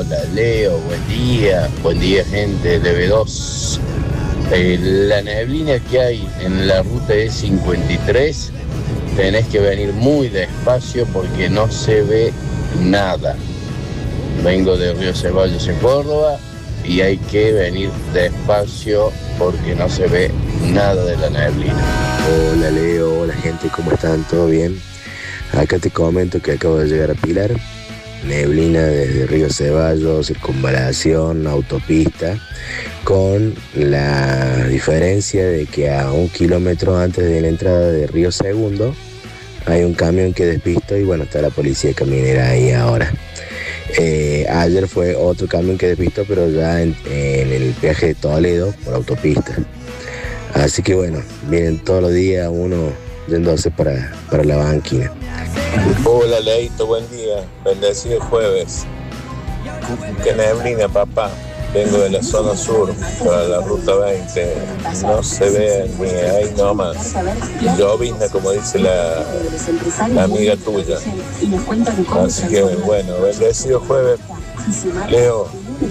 Hola Leo, buen día gente de B2. La neblina que hay en la ruta E53, tenés que venir muy despacio porque no se ve nada. Vengo de Río Ceballos en Córdoba y hay que venir despacio porque no se ve nada de la neblina. Hola Leo, hola gente, ¿cómo están? ¿Todo bien? Acá te comento que acabo de llegar a Pilar. Neblina desde Río Ceballos, circunvalación, autopista, con la diferencia de que a 1 kilómetro antes de la entrada de Río Segundo hay un camión que despistó y bueno, está la policía caminera ahí ahora. Ayer fue otro camión que despistó, pero ya en el peaje de Toledo por autopista. Así que bueno, vienen todos los días uno yéndose para la banquina. Hola Leito, buen día, bendecido jueves. Qué neblina, papá. Vengo de la zona sur para la ruta 20. No se ve ni ahí nomás. Llovizna, como dice la amiga tuya. Así que bueno, bendecido jueves. Leo,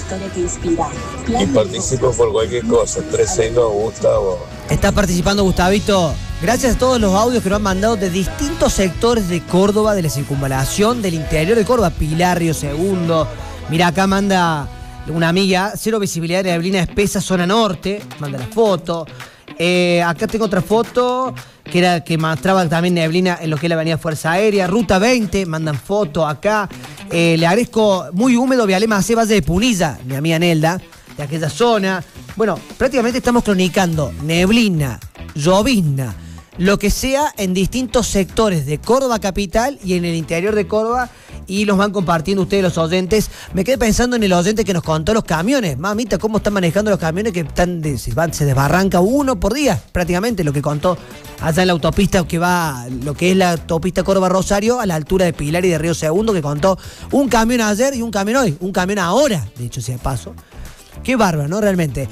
y participo por cualquier cosa. 362, Gustavo. Está participando Gustavito. Gracias a todos los audios que nos han mandado de distintos sectores de Córdoba, de la circunvalación, del interior de Córdoba, Pilar, Río Segundo. Mira, acá manda una amiga, cero visibilidad de neblina espesa, zona norte, manda la foto. Acá tengo otra foto que mostraba también neblina en lo que es la avenida Fuerza Aérea. Ruta 20, mandan foto acá. Le agradezco muy húmedo Vialé Macé, Valle de Punilla, mi amiga Nelda, de aquella zona. Bueno, prácticamente estamos cronicando neblina, llovizna, lo que sea en distintos sectores de Córdoba capital y en el interior de Córdoba, y los van compartiendo ustedes los oyentes. Me quedé pensando en el oyente que nos contó los camiones. Mamita, cómo están manejando los camiones que se desbarranca uno por día, prácticamente lo que contó allá en la autopista que va, lo que es la autopista Córdoba-Rosario, a la altura de Pilar y de Río Segundo, que contó un camión ayer y un camión hoy, un camión ahora, de hecho, si de paso. Qué bárbaro, ¿no? Realmente.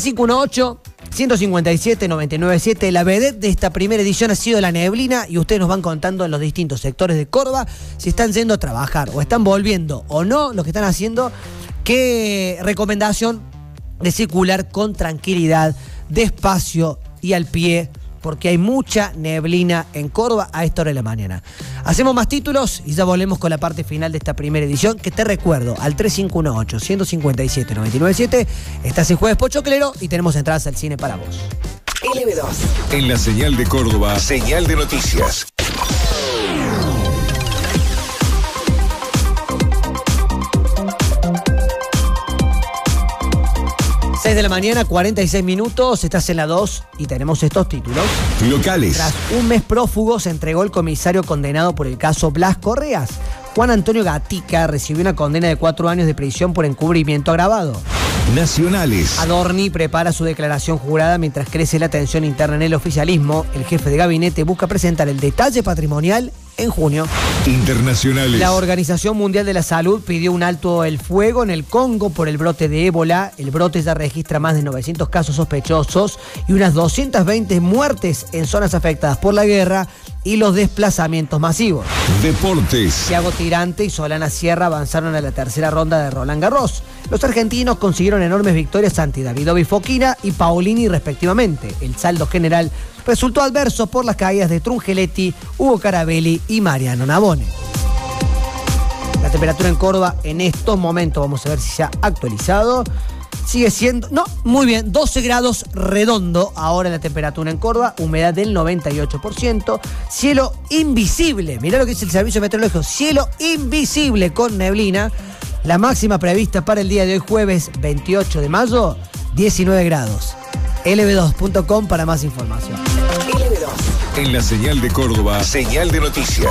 3518-157-997. La vedette de esta primera edición ha sido la neblina y ustedes nos van contando en los distintos sectores de Córdoba si están yendo a trabajar o están volviendo o no, lo que están haciendo. Qué recomendación de circular con tranquilidad, despacio y al pie, porque hay mucha neblina en Córdoba a esta hora de la mañana. Hacemos más títulos y ya volvemos con la parte final de esta primera edición, que te recuerdo, al 3518-157-997. Estás en Jueves Pochoclero y tenemos entradas al cine para vos. LB2. En la señal de Córdoba, señal de noticias. 6 de la mañana, 46 minutos, estás en la 2 y tenemos estos títulos. Locales. Tras un mes prófugo se entregó el comisario condenado por el caso Blas Correas. Juan Antonio Gatica recibió una condena de 4 años de prisión por encubrimiento agravado. Nacionales. Adorni prepara su declaración jurada mientras crece la tensión interna en el oficialismo. El jefe de gabinete busca presentar el detalle patrimonial en junio. Internacionales. La Organización Mundial de la Salud pidió un alto el fuego en el Congo por el brote de ébola. El brote ya registra más de 900 casos sospechosos y unas 220 muertes en zonas afectadas por la guerra y los desplazamientos masivos. Deportes. Thiago Tirante y Solana Sierra avanzaron a la tercera ronda de Roland Garros. Los argentinos consiguieron enormes victorias ante Davidovich Fokina y Paolini respectivamente. El saldo general resultó adverso por las caídas de Trungelliti, Hugo Carabelli y Mariano Navone. La temperatura en Córdoba en estos momentos, vamos a ver si se ha actualizado, sigue siendo, no, muy bien, 12 grados redondo ahora la temperatura en Córdoba, humedad del 98%, cielo invisible, mirá lo que dice el servicio meteorológico, cielo invisible con neblina. La máxima prevista para el día de hoy, jueves 28 de mayo, 19 grados. lb2.com para más información. LB2. En la señal de Córdoba, señal de noticias.